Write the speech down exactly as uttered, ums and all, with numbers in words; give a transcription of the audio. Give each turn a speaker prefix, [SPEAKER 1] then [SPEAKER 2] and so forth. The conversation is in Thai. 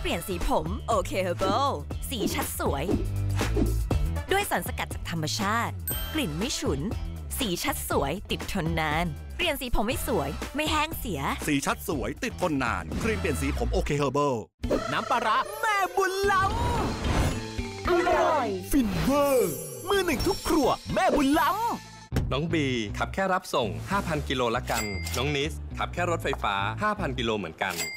[SPEAKER 1] ปลี่ยนสีผมโอเคเฮอร์เบิลสีชัดสวยด้วยสารสกัดจากธรรมชาติกลิ่นไม่ฉุนสีชัดสวยติดทนนานเปลี่ยนสีผมไม่สวยไม่แห้งเสีย
[SPEAKER 2] สีชัดสวยติดทนนานครีมเปลี่ยนสีผมโอเคเฮอร์เบิล
[SPEAKER 3] น้ำปลาร้าแม่บุญล้ำอร่อยฟินเวอร์มือหนึ่งทุกครัวแม่บุญล้ำ
[SPEAKER 4] น้องบีขับแค่รับส่ง ห้าพัน กิโลละกันน้องนิสขับแค่รถไฟฟ้า ห้าพัน กิโลเหมือนกัน